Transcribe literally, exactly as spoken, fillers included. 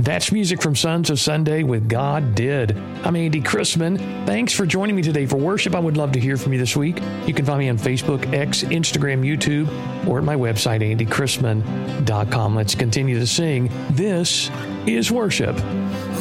That's music from Sons of Sunday with God Did. I'm Andy Chrisman. Thanks for joining me today for worship. I would love to hear from you this week. You can find me on Facebook, X, Instagram, YouTube, or at my website, andy chrisman dot com. Let's continue to sing. This is worship.